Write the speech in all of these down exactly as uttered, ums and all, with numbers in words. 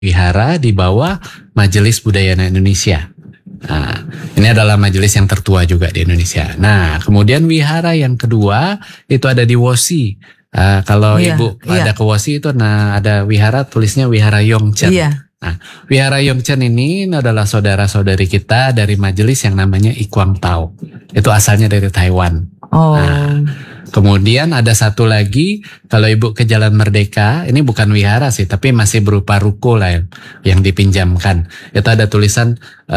wihara di bawah Majelis Budayana Indonesia. Nah, ini adalah majelis yang tertua juga di Indonesia. Nah, kemudian wihara yang kedua itu ada di Wosi. Uh, kalau iya, ibu iya. ada ke Wosi itu, nah ada wihara tulisnya Wihara Yongchen. Iya. Nah, Wihara Yongchen ini adalah saudara-saudari kita dari majelis yang namanya Ikuang Tao. Itu asalnya dari Taiwan. Oh. Nah, kemudian ada satu lagi, kalau ibu ke Jalan Merdeka, ini bukan wihara sih, tapi masih berupa ruko lah yang, yang dipinjamkan. Itu ada tulisan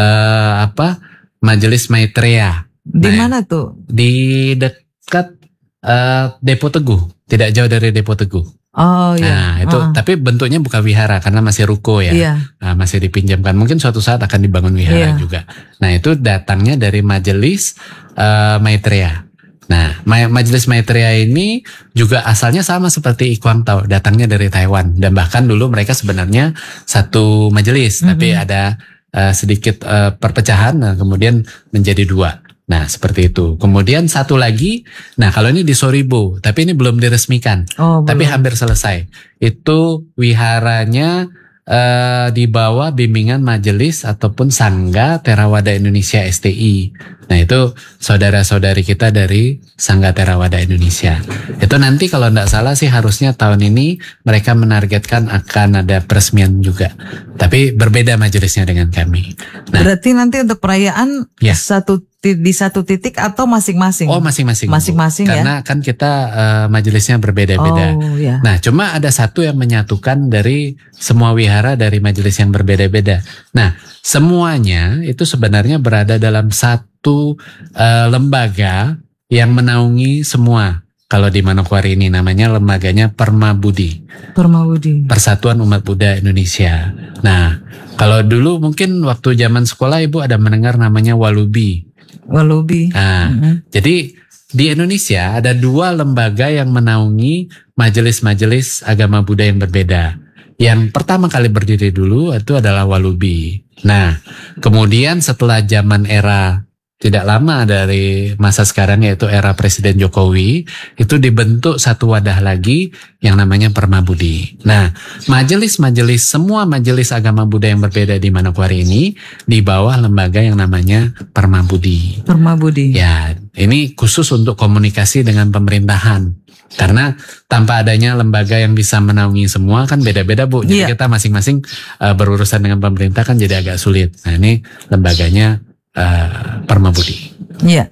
uh, apa? Majelis Maitreya. Di nah, mana tuh? Di dekat uh, Depo Teguh, tidak jauh dari Depo Teguh. Oh iya. Nah itu uh-uh. tapi bentuknya bukan wihara karena masih ruko ya, iya. nah, masih dipinjamkan. Mungkin suatu saat akan dibangun wihara iya. juga. Nah itu datangnya dari Majelis uh, Maitreya. Nah ma- Majelis Maitreya ini juga asalnya sama seperti Ikuang Tao, datangnya dari Taiwan dan bahkan dulu mereka sebenarnya satu majelis, mm-hmm. tapi ada uh, sedikit uh, perpecahan, nah, kemudian menjadi dua. Nah seperti itu. Kemudian satu lagi, nah kalau ini di Soribo, tapi ini belum diresmikan, oh, tapi belum. hampir selesai. Itu wiharanya uh, di bawah bimbingan majelis ataupun Sangga Theravada Indonesia S T I. Nah itu saudara-saudari kita dari Sangga Theravada Indonesia. Itu nanti kalau tidak salah sih harusnya tahun ini mereka menargetkan akan ada peresmian juga. Tapi berbeda majelisnya dengan kami. Nah, berarti nanti untuk perayaan ya. satu di satu titik atau masing-masing? Oh masing-masing. Masing-masing ya? Karena kan kita uh, majelisnya berbeda-beda. Oh, ya. Nah cuma ada satu yang menyatukan dari semua wihara dari majelis yang berbeda-beda. Nah semuanya itu sebenarnya berada dalam satu uh, lembaga yang menaungi semua. Kalau di Manokwari ini namanya lembaganya Permabudi. Permabudi. Persatuan Umat Buddha Indonesia. Nah kalau dulu mungkin waktu zaman sekolah ibu ada mendengar namanya Walubi. Walubi. Nah, mm-hmm. Jadi di Indonesia ada dua lembaga yang menaungi majelis-majelis agama Buddha yang berbeda. Yang pertama kali berdiri dulu itu adalah Walubi. Nah, kemudian setelah zaman era tidak lama dari masa sekarang yaitu era Presiden Jokowi, itu dibentuk satu wadah lagi yang namanya Permabudi. Nah, majelis-majelis, semua majelis agama Buddha yang berbeda di Manokwari ini di bawah lembaga yang namanya Permabudi. Permabudi. Ya, ini khusus untuk komunikasi dengan pemerintahan. Karena tanpa adanya lembaga yang bisa menaungi semua kan beda-beda Bu. Jadi yeah. kita masing-masing uh, berurusan dengan pemerintah kan jadi agak sulit. Nah, ini lembaganya Uh, Permabudi. Iya,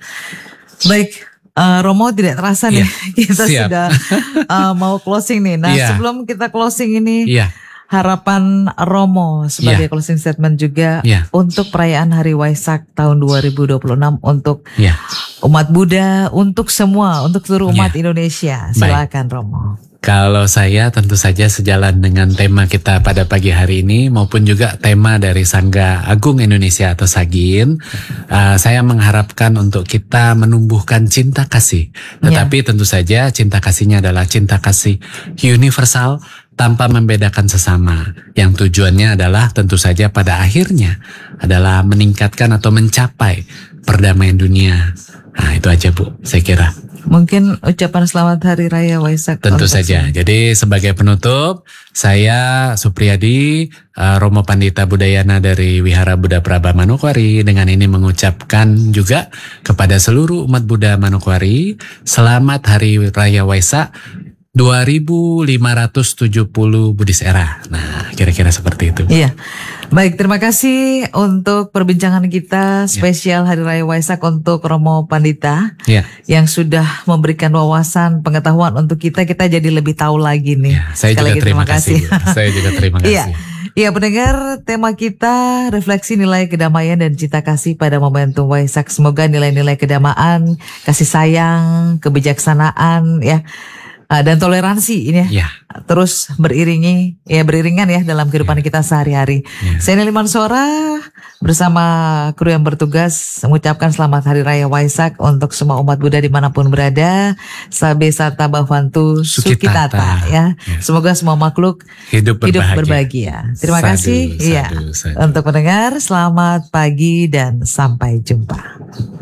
baik. Uh, Romo tidak terasa nih yeah. kita Siap. sudah uh, mau closing nih. Nah yeah. sebelum kita closing ini, yeah. harapan Romo sebagai yeah. closing statement juga yeah. untuk perayaan Hari Waisak tahun dua ribu dua puluh enam untuk yeah. umat Buddha, untuk semua, untuk seluruh umat yeah. Indonesia. Silakan Baik. Romo. Kalau saya tentu saja sejalan dengan tema kita pada pagi hari ini maupun juga tema dari Sangga Agung Indonesia atau Sagin, uh, saya mengharapkan untuk kita menumbuhkan cinta kasih. Tetapi yeah. tentu saja cinta kasihnya adalah cinta kasih universal tanpa membedakan sesama. Yang tujuannya adalah tentu saja pada akhirnya adalah meningkatkan atau mencapai perdamaian dunia. Nah itu aja Bu, saya kira. Mungkin ucapan selamat Hari Raya Waisak. Tentu saja. Saya. Jadi sebagai penutup, saya Supriyadi, uh, Romo Pandita Budayana dari Wihara Buddha Praba Manokwari dengan ini mengucapkan juga kepada seluruh umat Buddha Manokwari, selamat Hari Raya Waisak dua ribu lima ratus tujuh puluh Buddhist Era. Nah, kira-kira seperti itu. Iya. Baik, terima kasih untuk perbincangan kita spesial Hari Raya Waisak untuk Romo Pandita ya. Yang sudah memberikan wawasan pengetahuan untuk kita, kita jadi lebih tahu lagi nih. Ya, saya Sekali juga terima kasih. kasih. Saya juga terima kasih. Iya. Ya, pendengar, tema kita refleksi nilai kedamaian dan cinta kasih pada momentum Waisak. Semoga nilai-nilai kedamaian, kasih sayang, kebijaksanaan, ya. Dan toleransi ini ya, ya terus beriringi ya beriringan ya dalam kehidupan ya. kita sehari-hari. Ya. Saya Nelly Mansora bersama kru yang bertugas mengucapkan selamat Hari Raya Waisak untuk semua umat Buddha dimanapun berada. Sabe Sata Bhavantu Sukitata ya. ya. Semoga semua makhluk hidup berbahagia. Hidup berbahagia. Terima sadu, kasih sadu, ya sadu. Untuk pendengar, selamat pagi dan sampai jumpa.